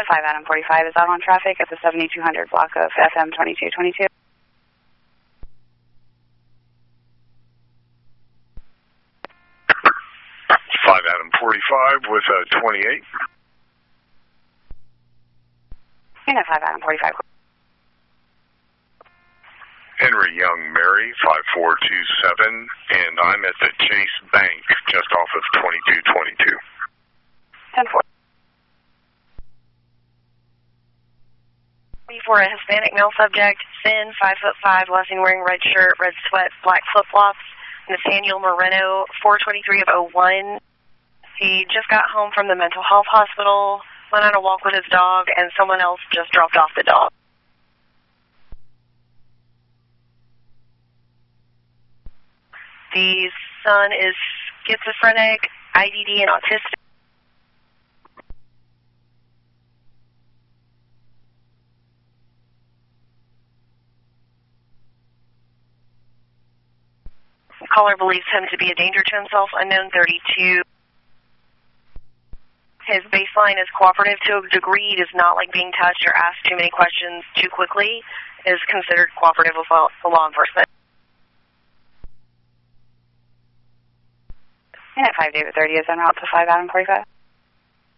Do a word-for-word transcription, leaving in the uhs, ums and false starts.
Unit five Adam forty-five is out on traffic at the seventy-two hundred block of F M twenty-two twenty-two. five Adam forty-five with a twenty-eight. Unit five Adam forty-five. Henry Young Mary, five four two seven, and I'm at the Chase Bank just off of twenty-two twenty-two. ten four. For a Hispanic male subject, thin, five foot five, last seen wearing red shirt, red sweats, black flip flops. Nathaniel Moreno, four twenty-three of oh one. He just got home from the mental health hospital, went on a walk with his dog, and someone else just dropped off the dog. The son is schizophrenic, I D D, and autistic. Caller believes him to be a danger to himself, unknown thirty-two. His baseline is cooperative to a degree. He does not like being touched or asked too many questions too quickly. Is considered cooperative with law, law enforcement. Unit five David thirty is en route to five Adam forty-five.